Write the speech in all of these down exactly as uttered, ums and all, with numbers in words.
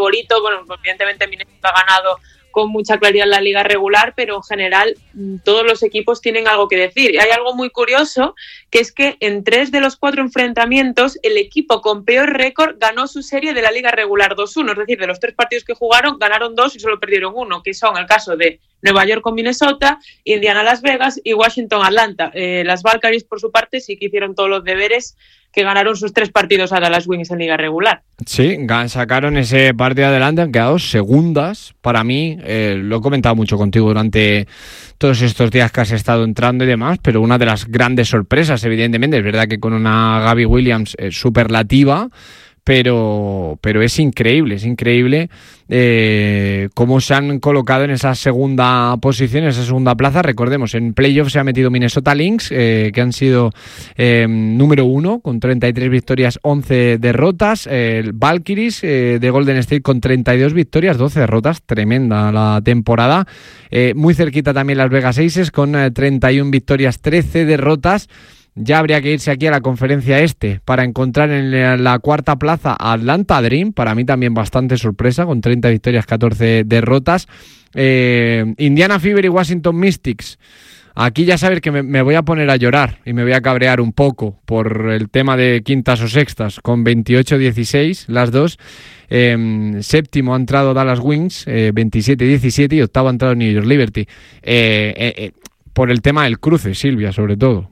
favorito. Bueno, evidentemente Minnesota ha ganado con mucha claridad la liga regular, pero en general todos los equipos tienen algo que decir. Y hay algo muy curioso, que es que en tres de los cuatro enfrentamientos el equipo con peor récord ganó su serie de la liga regular dos uno, es decir, de los tres partidos que jugaron, ganaron dos y solo perdieron uno, que son el caso de Nueva York con Minnesota, Indiana Las Vegas y Washington Atlanta. Eh, las Valkyries, por su parte, sí que hicieron todos los deberes, que ganaron sus tres partidos a Dallas Wings en liga regular. Sí, sacaron ese partido adelante, han quedado segundas. Para mí, eh, lo he comentado mucho contigo durante todos estos días que has estado entrando y demás, pero una de las grandes sorpresas, evidentemente, es verdad que con una Gabby Williams eh, superlativa, pero pero es increíble, es increíble eh, cómo se han colocado en esa segunda posición, en esa segunda plaza. Recordemos, en playoffs se ha metido Minnesota Lynx, eh, que han sido eh, número uno, con treinta y tres victorias, once derrotas. Eh, el Valkyries eh, de Golden State con treinta y dos victorias, doce derrotas, tremenda la temporada. Eh, muy cerquita también Las Vegas Aces con eh, treinta y una victorias, trece derrotas. Ya habría que irse aquí a la conferencia este para encontrar en la cuarta plaza a Atlanta Dream, para mí también bastante sorpresa, con treinta victorias, catorce derrotas. Eh, Indiana Fever y Washington Mystics. Aquí ya sabes que me, me voy a poner a llorar y me voy a cabrear un poco por el tema de quintas o sextas, con veintiocho dieciséis las dos. Eh, séptimo ha entrado Dallas Wings, eh, veintisiete diecisiete, y octavo ha entrado New York Liberty. Eh, eh, eh, por el tema del cruce, Silvia, sobre todo.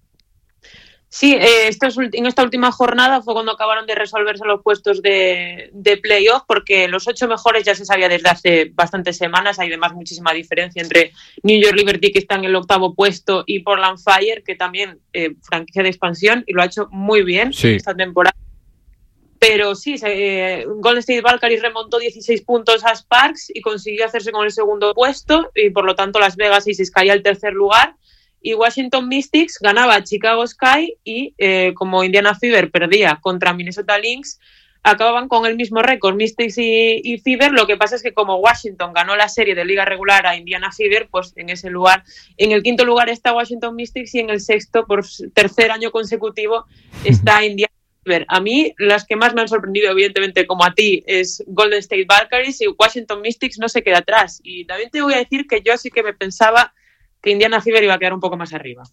Sí, eh, estos, en esta última jornada fue cuando acabaron de resolverse los puestos de, de playoff, porque los ocho mejores ya se sabía desde hace bastantes semanas. Hay además muchísima diferencia entre New York Liberty, que está en el octavo puesto, y Portland Fire, que también eh, franquicia de expansión, y lo ha hecho muy bien sí. esta temporada. Pero sí, eh, Golden State Valkyries remontó dieciséis puntos a Sparks y consiguió hacerse con el segundo puesto, y por lo tanto Las Vegas Aces caía al tercer lugar. Y Washington Mystics ganaba a Chicago Sky y, eh, como Indiana Fever perdía contra Minnesota Lynx, acababan con el mismo récord, Mystics y, y Fever. Lo que pasa es que como Washington ganó la serie de liga regular a Indiana Fever, pues en ese lugar, en el quinto lugar está Washington Mystics y en el sexto, por tercer año consecutivo, está Indiana Fever. A mí, las que más me han sorprendido, evidentemente, como a ti, es Golden State Valkyries, y Washington Mystics no se queda atrás. Y también te voy a decir que yo sí que me pensaba que Indiana Fever iba a quedar un poco más arriba.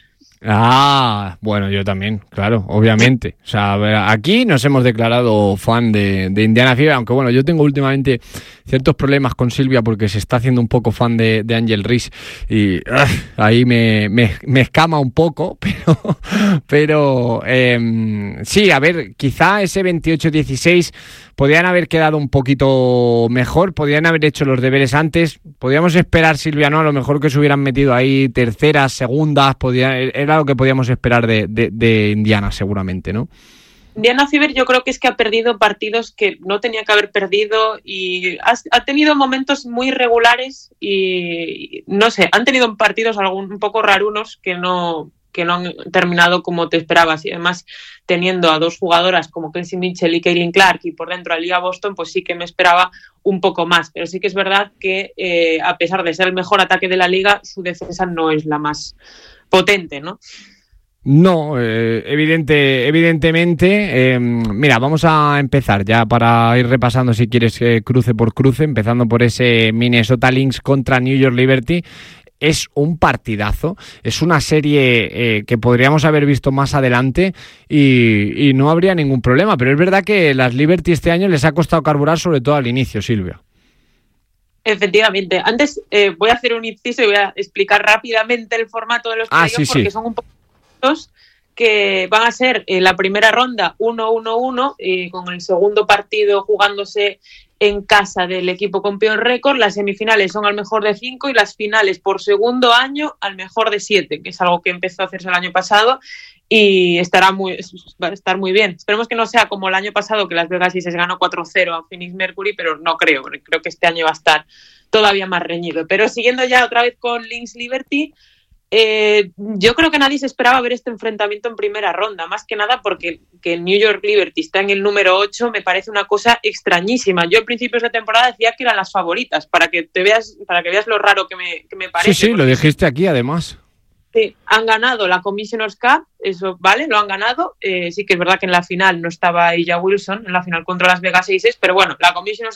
Ah, bueno, yo también, claro, obviamente. O sea, aquí nos hemos declarado fan de, de Indiana Fever, aunque bueno, yo tengo últimamente ciertos problemas con Silvia porque se está haciendo un poco fan de, de Angel Reese y uh, ahí me, me, me escama un poco, pero, pero eh, sí, a ver, quizá ese veintiocho dieciséis podían haber quedado un poquito mejor, podían haber hecho los deberes antes, podíamos esperar, Silvia, ¿no? A lo mejor que se hubieran metido ahí terceras, segundas, podía, era lo que podíamos esperar de, de, de Indiana seguramente, ¿no? Indiana Fever yo creo que es que ha perdido partidos que no tenía que haber perdido y ha, ha tenido momentos muy regulares y no sé, han tenido partidos algún, un poco rarunos que no... que no han terminado como te esperabas, y además teniendo a dos jugadoras como Kenzie Mitchell y Caitlin Clark y por dentro a Leah Boston, pues sí que me esperaba un poco más, pero sí que es verdad que eh, a pesar de ser el mejor ataque de la liga, su defensa no es la más potente, ¿no? No, eh, evidente, evidentemente. Eh, mira, vamos a empezar ya para ir repasando, si quieres, eh, cruce por cruce, empezando por ese Minnesota Lynx contra New York Liberty. Es un partidazo, es una serie eh, que podríamos haber visto más adelante y, y no habría ningún problema, pero es verdad que las Liberty este año les ha costado carburar, sobre todo al inicio, Silvia. Efectivamente. Antes eh, voy a hacer un inciso y voy a explicar rápidamente el formato de los ah, playoffs, sí, porque sí. son un poco que van a ser en la primera ronda uno uno uno, y con el segundo partido jugándose en casa del equipo con peor récord. Las semifinales son al mejor de cinco y las finales por segundo año al mejor de siete, que es algo que empezó a hacerse el año pasado y estará muy, va a estar muy bien. Esperemos que no sea como el año pasado, que Las Vegas Aces ganó cuatro cero a Phoenix Mercury, pero no creo, creo que este año va a estar todavía más reñido. Pero siguiendo ya otra vez con Lynx Liberty, Eh, yo creo que nadie se esperaba ver este enfrentamiento en primera ronda, más que nada porque que New York Liberty está en el número ocho me parece una cosa extrañísima. Yo al principio de esta temporada decía que eran las favoritas, para que te veas, para que veas lo raro que me, que me parece. Sí, sí, lo dijiste aquí además. Sí, han ganado la Commissioner's Cup, eso vale, lo han ganado. Eh, sí que es verdad que en la final no estaba A'ja Wilson, en la final contra Las Vegas Aces, pero bueno, la Commissioner's